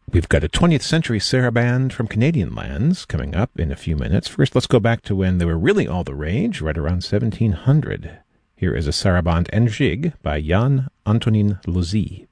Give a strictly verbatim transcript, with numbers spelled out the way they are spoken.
We've got a twentieth century saraband from Canadian lands coming up in a few minutes. First, let's go back to when they were really all the rage, right around seventeen hundred. Here is a saraband en gigue by Jan Antonin Lozy.